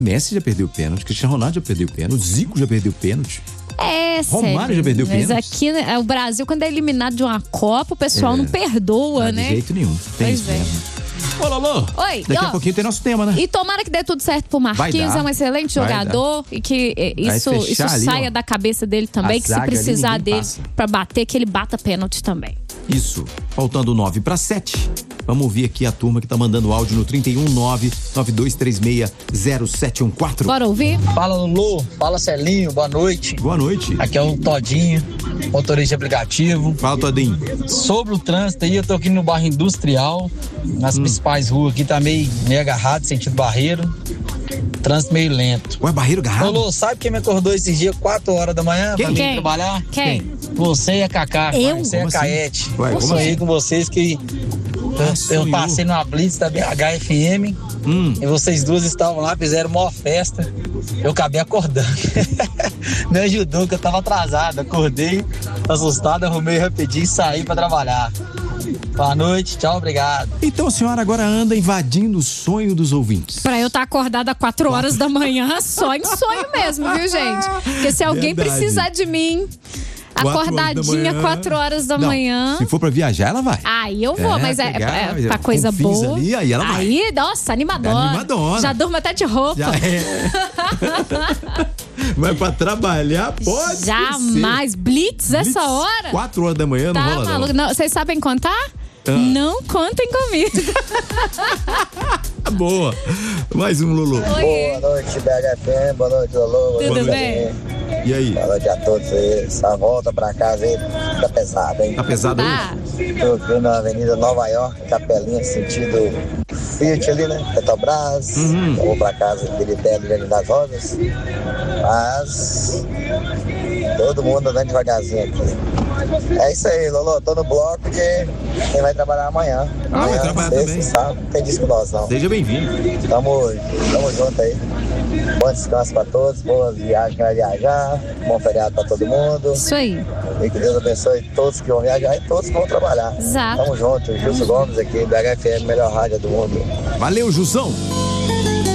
Messi já perdeu pênalti, Cristiano Ronaldo já perdeu pênalti, Zico já perdeu pênalti. Romário já perdeu pênalti. Mas aqui, o Brasil, quando é eliminado de uma Copa, o pessoal não perdoa, né? De jeito nenhum. Tem isso mesmo. Ô, Lolo. Oi. Daqui a pouquinho tem nosso tema, né? E tomara que dê tudo certo pro Marquinhos, é um excelente jogador. E que isso ali, saia da cabeça dele também, que se precisar dele pra bater, que ele bata pênalti também. Isso. Faltando 9:07. Vamos ouvir aqui a turma que tá mandando áudio no 319-9236-0714. Bora ouvir? Fala, Lulu. Fala, Celinho. Boa noite. Boa noite. Aqui é o Todinho, motorista de aplicativo. Fala, Todinho. Sobre o trânsito aí, eu tô aqui no bairro Industrial, nas principais ruas aqui, tá meio agarrado, sentido Barreiro. Trânsito meio lento. Ué, Barreiro agarrado? Lulu, sabe quem me acordou esses dias, 4 horas da manhã, pra mim trabalhar? Quem? Você e a Cacá. Você e a Caete. Ué, eu sonhei com vocês que eu passei numa blitz da BH-FM e vocês duas estavam lá, fizeram uma festa. Eu acabei acordando. Me ajudou, que eu tava atrasado. Acordei, assustado, arrumei rapidinho e saí pra trabalhar. Boa noite, tchau, obrigado. Então a senhora agora anda invadindo o sonho dos ouvintes. Pra eu estar acordada 4 horas da manhã, só em sonho mesmo, viu, gente? Porque se alguém precisar de mim, acordadinha 4 horas da manhã. Se for pra viajar, ela vai. Aí eu vou, mas pra coisa boa. Ali, aí ela vai. Aí, nossa, animadona. Já durmo até de roupa. Já Mas pra trabalhar, pode Jamais. Blitz essa hora? 4 horas da manhã, não rola maluco. Não. Vocês sabem contar? Não contem comigo. Boa. Mais um, Lulu. Boa noite, BHFM. Boa noite, Lulu. Tudo bem? E aí? Boa noite a todos aí. Essa volta pra casa aí tá pesada, hein? Tá pesado hoje? Tô aqui na Avenida Nova York, Capelinha, sentido Fiat ali, né? Petrobras. Eu vou pra casa de Biritelli, Jardim das Rosas. Mas todo mundo andando devagarzinho aqui. É isso aí, Lolo. Tô no bloco de quem vai trabalhar amanhã. Vai trabalhar também. Sabe? Não tem disco nós, não. Seja bem-vindo. Tamo junto aí. Bom descanso pra todos, boa viagem quem vai viajar, bom feriado pra todo mundo. Isso aí. E que Deus abençoe todos que vão viajar e todos que vão trabalhar. Exato. Tamo junto, Gilson Gomes aqui, BHFM, melhor rádio do mundo. Valeu, Jusão.